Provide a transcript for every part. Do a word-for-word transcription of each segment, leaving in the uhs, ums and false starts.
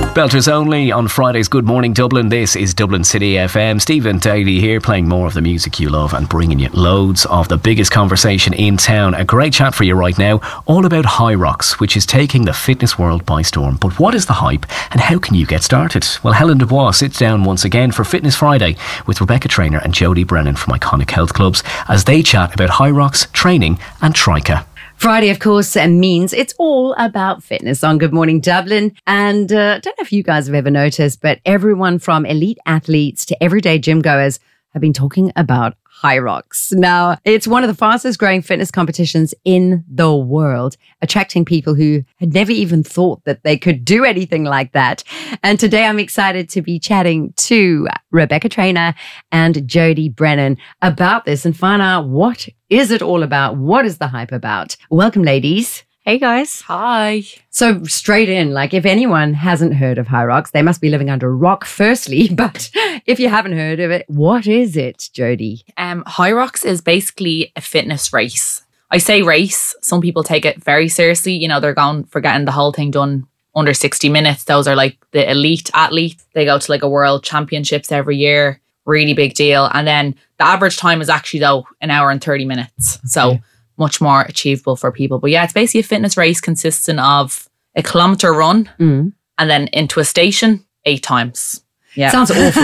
Belters only on Friday's Good Morning Dublin. This is Dublin City F M. Stephen Daly here, playing more of the music you love and bringing you loads of the biggest conversation in town. A great chat for you right now, all about Hyrox, which is taking the fitness world by storm. But what is the hype and how can you get started? Well, Helen Dubois sits down once again for Fitness Friday with Rebecca Trainer and Jodie Brennan from Iconic Health Clubs as they chat about Hyrox, training and Trika. Friday, of course, means it's all about fitness on Good Morning Dublin. And uh, I don't know if you guys have ever noticed, but everyone from elite athletes to everyday gym goers have been talking about Hyrox. Now, it's one of the fastest growing fitness competitions in the world, attracting people who had never even thought that they could do anything like that. And today I'm excited to be chatting to Rebecca Trainer and Jodie Brennan about this and find out what is it all about? What is the hype about? Welcome, ladies. Hey guys. Hi. So straight in, like if anyone hasn't heard of Hyrox, they must be living under a rock firstly. But if you haven't heard of it, what is it, Jodie? Um, Hyrox is basically a fitness race. I say race. Some people take it very seriously. You know, they're going for getting the whole thing done under sixty minutes. Those are like the elite athletes. They go to like a world championships every year. Really big deal. And then the average time is actually though an hour and thirty minutes. So okay. Much more achievable for people. But yeah, it's basically a fitness race consisting of a kilometre run mm. and then into a station eight times. Yeah. Sounds awful.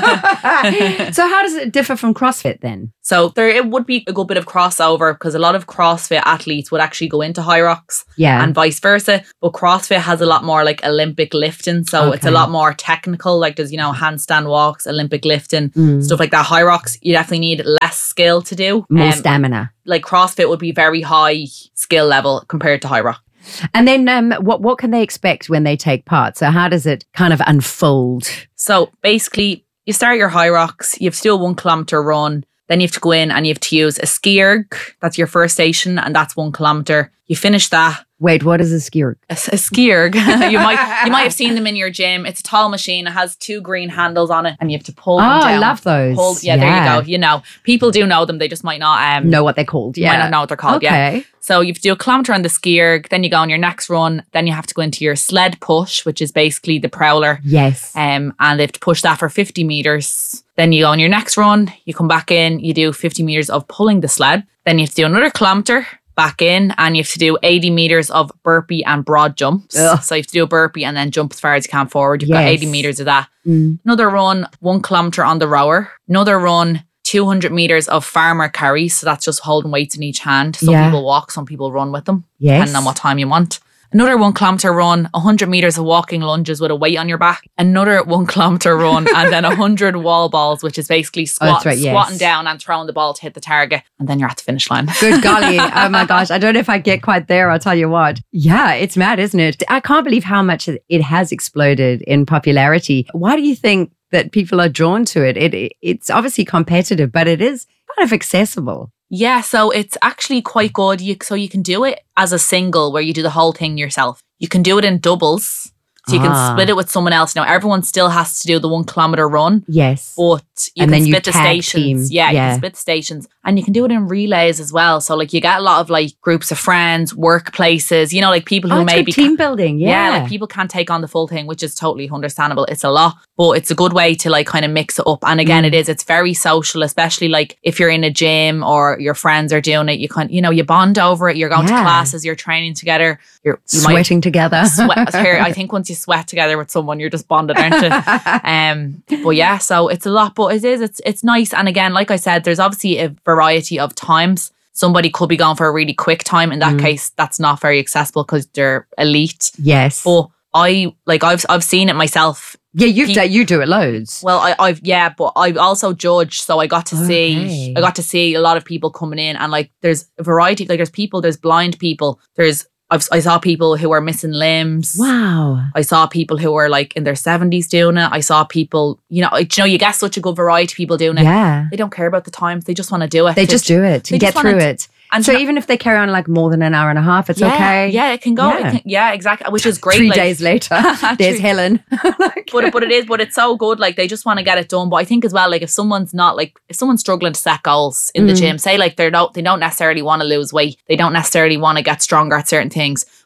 So how does it differ from CrossFit then? So there it would be a good bit of crossover because a lot of CrossFit athletes would actually go into Hyrox yeah. and vice versa. But CrossFit has a lot more like Olympic lifting. So okay. it's a lot more technical. Like there's, you know, handstand walks, Olympic lifting, mm. stuff like that. Hyrox, you definitely need less skill to do. More um, stamina. Like CrossFit would be very high skill level compared to Hyrox. And then um, what what can they expect when they take part? So how does it kind of unfold? So basically, you start your Hyrox, you have to do a one kilometre run, then you have to go in and you have to use a ski erg. That's your first station and that's one kilometre. You finish that. Wait, what is a ski erg? A, a ski erg. you might you might have seen them in your gym. It's a tall machine. It has two green handles on it and you have to pull them oh, down. I love those. Pull, yeah, yeah, there you go. You know, people do know them. They just might not um, know what they're called. Yeah. Might not know what they're called. Okay. Yeah. So you have to do a kilometre on the ski erg, then you go on your next run, then you have to go into your sled push, which is basically the prowler. Yes. Um, and they have to push that for fifty metres. Then you go on your next run, you come back in, you do fifty metres of pulling the sled. Then you have to do another kilometre back in and you have to do eighty metres of burpee and broad jumps. Ugh. So you have to do a burpee and then jump as far as you can forward. You've yes. got eighty metres of that. Mm. Another run, one kilometre on the rower. Another run, two hundred metres of farmer carry. So that's just holding weights in each hand. Some yeah. people walk, some people run with them, yes. depending on what time you want. Another one kilometre run, one hundred metres of walking lunges with a weight on your back. Another one kilometre run and then one hundred wall balls, which is basically squat, oh, right, yes. squatting down and throwing the ball to hit the target. And then you're at the finish line. Good golly. Oh my gosh. I don't know if I get quite there. I'll tell you what. Yeah, it's mad, isn't it? I can't believe how much it has exploded in popularity. Why do you think that people are drawn to it? It, it It's obviously competitive, but it is kind of accessible. Yeah, so it's actually quite good. You, so you can do it as a single where you do the whole thing yourself. You can do it in doubles. So you ah. can split it with someone else. Now, everyone still has to do the one kilometre run. Yes. But you and can then split you the stations. Yeah, yeah, you can split the stations. And you can do it in relays as well. So like you get a lot of like groups of friends, workplaces, you know, like people who oh, maybe... team can, building, yeah. Yeah, like people can't take on the full thing, which is totally understandable. It's a lot, but it's a good way to like kind of mix it up. And again, mm. it is, it's very social, especially like if you're in a gym or your friends are doing it, you can, you know, you bond over it. You're going yeah. to classes, you're training together. You're you sweating together. Sweat, here, I think once you sweat together with someone, you're just bonded, aren't you? um, but yeah, so it's a lot, but it is, it's it's nice. And again, like I said, there's obviously a variety of times. Somebody could be going for a really quick time. In that mm. case, that's not very accessible because they're elite. Yes. But I, like, I've I've seen it myself. Yeah, you've Pe- done, you do it loads. Well, I, I've, yeah, but I've also judged. So I got to okay. see, I got to see a lot of people coming in and like, there's a variety, like there's people, there's blind people, there's I've, I saw people who were missing limbs. Wow. I saw people who were like in their seventies doing it. I saw people, you know, you know, you get such a good variety of people doing it. Yeah. They don't care about the times. They just want to do it. They just do it to get through it. And so even if they carry on like more than an hour and a half, it's yeah, okay. Yeah, it can go. Yeah, it can, yeah exactly. Which is great. Three like, days later, there's Helen. like, but, but it is, but it's so good. Like they just want to get it done. But I think as well, like if someone's not like, if someone's struggling to set goals in mm. the gym, say like they're not, they don't necessarily want to lose weight. They don't necessarily want to get stronger at certain things.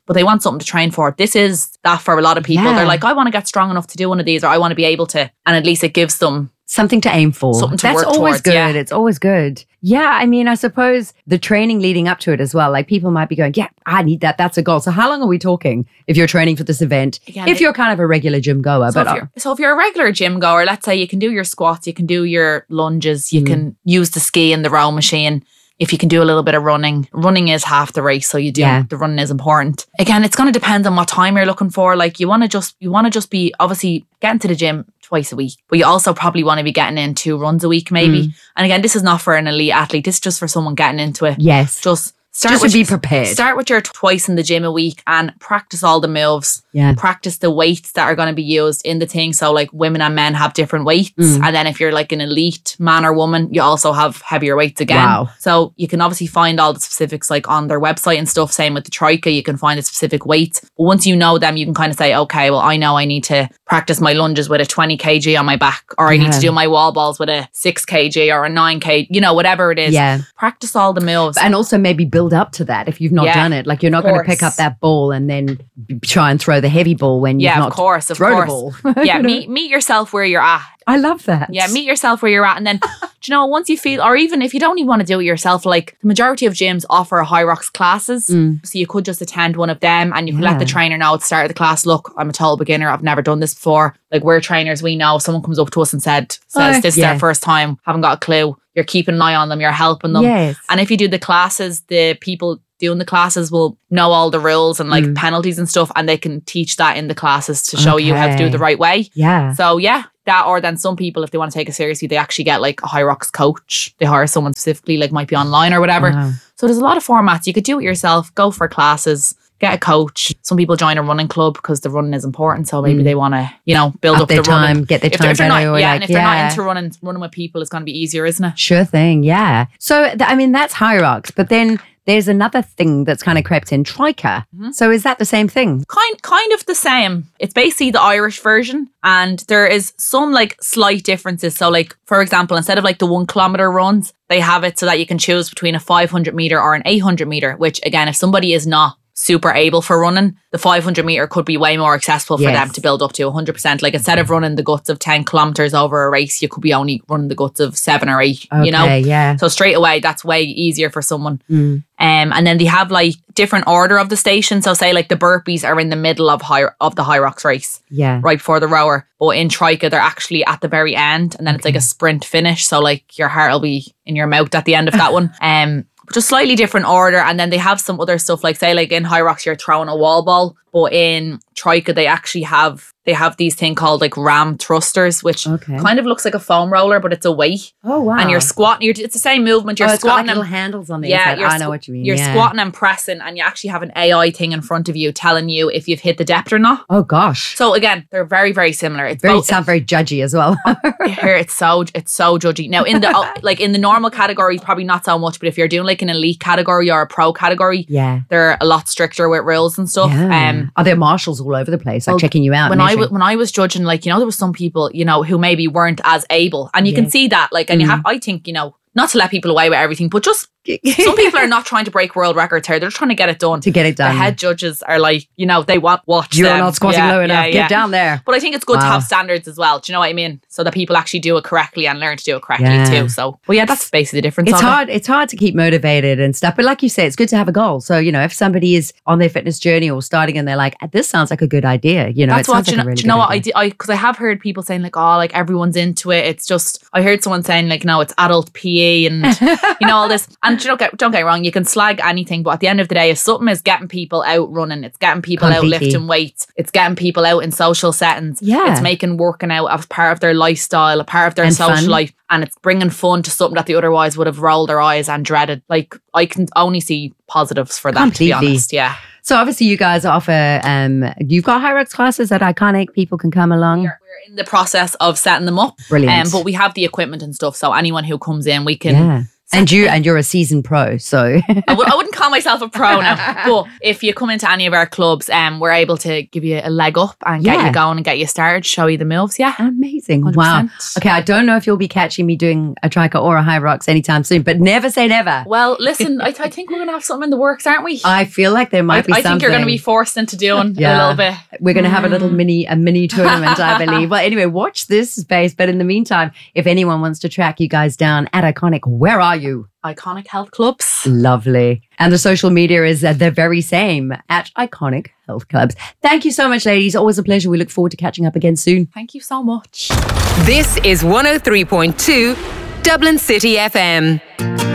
but they want something to train for. This is that for a lot of people. Yeah. They're like, I want to get strong enough to do one of these, or I want to be able to, and at least it gives them something to aim for. Something to That's work always towards, good. yeah. It's always good. Yeah, I mean, I suppose the training leading up to it as well, like people might be going, yeah, I need that. That's a goal. So how long are we talking if you're training for this event? Again, if it- you're kind of a regular gym goer. So but if, you're, so if you're a regular gym goer, let's say you can do your squats, you can do your lunges, you Mm. can use the ski and the row machine. If you can do a little bit of running, running is half the race. So you do, Yeah. the running is important. Again, it's going to depend on what time you're looking for. Like you want to just, you want to just be obviously getting to the gym twice a week, but you also probably want to be getting in two runs a week maybe. Mm. And again, this is not for an elite athlete. This is just for someone getting into it. yes, Just start just with to be prepared. Start with your twice in the gym a week and practice all the moves. Yeah. Practice the weights that are going to be used in the thing. So like women and men have different weights. Mm. And then if you're like an elite man or woman, you also have heavier weights again. Wow. So you can obviously find all the specifics like on their website and stuff. Same with the Troika, you can find the specific weights. But once you know them, you can kind of say, okay, well, I know I need to practice my lunges with a twenty kilograms on my back, or I need Yeah. to do my wall balls with a six kilograms or a nine kilograms, you know, whatever it is. Yeah. Practice all the moves. And also maybe build up to that if you've not Yeah, done it. Like you're not of going to pick course. up that ball and then try and throw the heavy ball when you've Yeah, not of course, of thrown course. a ball. yeah, You know? meet meet yourself where you're at. I love that. Yeah, meet yourself where you're at. And then, do you know, once you feel, or even if you don't even want to do it yourself, like the majority of gyms offer high rocks classes. Mm. So you could just attend one of them and you can let the Yeah. trainer know at the start of the class, look, I'm a total beginner. I've never done this before. Like we're trainers, we know. If someone comes up to us and said, says Oh, this is yeah. their first time, haven't got a clue. You're keeping an eye on them. You're helping them. Yes. And if you do the classes, the people doing the classes will know all the rules and like Mm. penalties and stuff, and they can teach that in the classes to show you how to do Okay. the right way. Yeah. So yeah, that, or then some people, if they want to take it seriously, they actually get like a high rocks coach. They hire someone specifically, like might be online or whatever. Wow. So there's a lot of formats. You could do it yourself, go for classes, get a coach. Some people join a running club because the running is important. So maybe Mm. they want to, you know, build Up up, their the running. time, get their If time they're, if they're better. not, or yeah, like, and if they're yeah. not into running, running with people, it's going to be easier, isn't it? Sure thing, yeah. So, th- I mean, that's high rocks, but then there's another thing that's kind of crept in, Troika. Mhm. So is that the same thing? Kind, kind of the same. It's basically the Irish version, and there is some like slight differences. So, like for example, instead of like the one kilometer runs, they have it so that you can choose between a five hundred meter or an eight hundred meter. Which again, if somebody is not super able for running, the five hundred meter could be way more accessible for Yes. them to build up to one hundred percent. Like instead of running the guts of ten kilometers over a race, you could be only running the guts of seven or eight. Okay, You know. yeah. So straight away, that's way easier for someone. Mm. Um, and then they have like different order of the station. So say like the burpees are in the middle of high of the high rocks race, Yeah. right before the rower. But in Troika, they're actually at the very end, and then it's like a sprint finish. So like your heart will be in your mouth at the end of that one. Um, just slightly different order. And then they have some other stuff like say like in high rocks you're throwing a wall ball, but in Troika they actually have they have these thing called like ram thrusters, which Okay. kind of looks like a foam roller, but it's a weight. Oh, wow. And you're squatting. You're, it's the same movement. You're oh, it's got squatting like and little handles on the Yeah, inside. you're I know squ- what you mean. You're yeah. squatting and pressing, and you actually have an A I thing in front of you telling you if you've hit the depth or not. Oh, gosh. So again, they're very, very similar. It's Very, both. sound very judgy as well. Here, it's so it's so judgy. Now in the oh, like in the normal category, probably not so much. But if you're doing like an elite category or a pro category, yeah. they're a lot stricter with rules and stuff. Yeah. Um, Are there marshals all over the place, like well, checking you out? when I measuring? was when I was judging, like you know, there was some people you know who maybe weren't as able, and you can Yes. see that. Like, and you Mm. have, I think, you know, not to let people away with everything, but just some people are not trying to break world records here. They're just trying to get it done. to get it The done. head judges are like, you know, they want watch You're them. not squatting Yeah, low enough. yeah, Get yeah. down there. But I think it's good to Wow. have standards as well. Do you know what I mean? So that people actually do it correctly and learn to do it correctly Yeah. too. So, well, yeah, that's basically the difference. It's of it. hard. It's hard to keep motivated and stuff. But like you say, it's good to have a goal. So you know, if somebody is on their fitness journey or starting, and they're like, "This sounds like a good idea," you know, That's it what sounds do you like know. a really do you know good what I idea. did? I because I have heard people saying like, oh, like everyone's into it. It's just I heard someone saying like, no, it's adult P E and you know all this. And don't get don't get me wrong, you can slag anything, but at the end of the day, if something is getting people out running, it's getting people Completely. out lifting weights, it's getting people out in social settings. Yeah. It's making working out as part of their lifestyle, a part of their And social fun. life, and it's bringing fun to something that they otherwise would have rolled their eyes and dreaded. Like I can only see positives for that. Completely. To be honest, yeah. So obviously, you guys offer. Um, you've got high rocks classes at Iconic. People can come along. We're, we're in the process of setting them up. Brilliant. Um, but we have the equipment and stuff, so anyone who comes in, we can yeah. And you and you're a seasoned pro, so I, w- I wouldn't call myself a pro now. But if you come into any of our clubs, um, we're able to give you a leg up and get Yeah. you going and get you started, show you the moves. Yeah. amazing. one Wow. hundred percent. Okay, I don't know if you'll be catching me doing a trika or a high rocks anytime soon, but never say never. Well, listen, I, I think we're going to have something in the works, aren't we? I feel like there I, might be I something. think you're going to be forced into doing Yeah. a little bit. We're going to have a little mini a mini tournament, I believe. Well, anyway, watch this space. But in the meantime, if anyone wants to track you guys down at Iconic, where are you? Iconic health clubs. Lovely. And the social media is uh, the very same at Iconic Health Clubs. Thank you so much, ladies. Always a pleasure. We look forward to catching up again soon. Thank you so much. This is one oh three point two Dublin City F M.